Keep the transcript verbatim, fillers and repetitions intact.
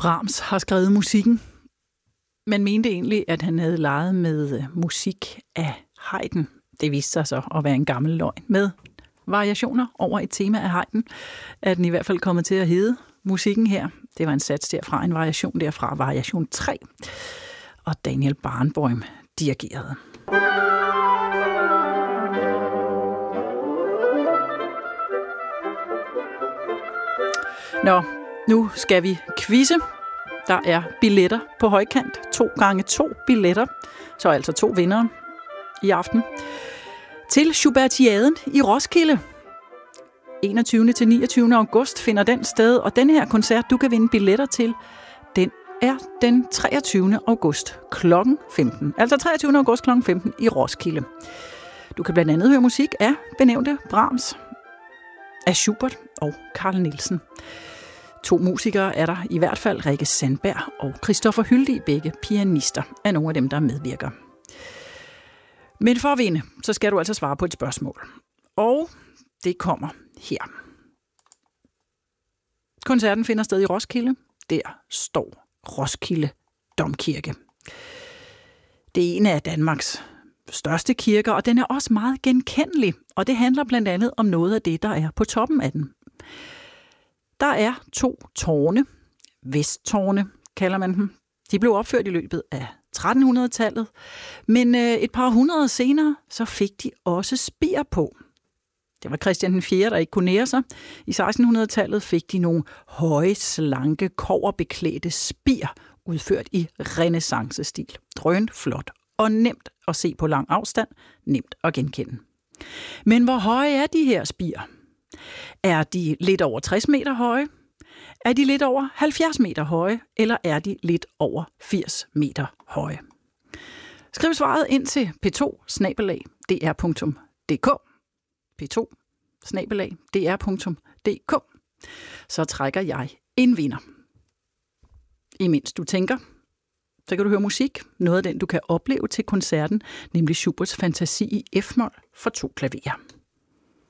Brahms har skrevet musikken. Man mente egentlig, at han havde leget med musik af Haydn. Det viste sig så at være en gammel løgn. Med variationer over et tema af Haydn, er den i hvert fald kommet til at hedde musikken her. Det var en sats derfra, en variation derfra, variation tre. Og Daniel Barenboim dirigerede. Nå, nu skal vi quizze. Der er billetter på højkant. To gange to billetter. Så altså to vindere i aften. Til Schubertiaden i Roskilde. enogtyvende til niogtyvende august finder den sted. Og den her koncert, du kan vinde billetter til, den er den treogtyvende august klokken femten. Altså treogtyvende august klokken femten i Roskilde. Du kan blandt andet høre musik af benævnte Brahms, af Schubert og Carl Nielsen. To musikere er der i hvert fald, Rikke Sandberg og Christoffer Hyldig, begge pianister, er nogle af dem, der medvirker. Men for at vinde, så skal du altså svare på et spørgsmål. Og det kommer her. Koncerten finder sted i Roskilde. Der står Roskilde Domkirke. Det er en af Danmarks største kirker, og den er også meget genkendelig. Og det handler blandt andet om noget af det, der er på toppen af den. Der er to tårne, vesttårne kalder man dem. De blev opført i løbet af trettenhundredetallet, men øh, et par hundrede senere, så fik de også spir på. Det var Christian den fjerde, der ikke kunne nære sig. I sekstenhundredetallet fik de nogle høje, slanke, kobberbeklædte spir, udført i renæssancestil. Drønflot og nemt at se på lang afstand, nemt at genkende. Men hvor høje er de her spir? Er de lidt over tres meter høje? Er de lidt over halvfjerds meter høje? Eller er de lidt over firs meter høje? Skriv svaret ind til p to bindestreg d r punktum d k. p to bindestreg d r punktum d k. Så trækker jeg en vinder. Imens du tænker, så kan du høre musik. Noget af den, du kan opleve til koncerten, nemlig Schuberts Fantasi i F-mol for to klaverer.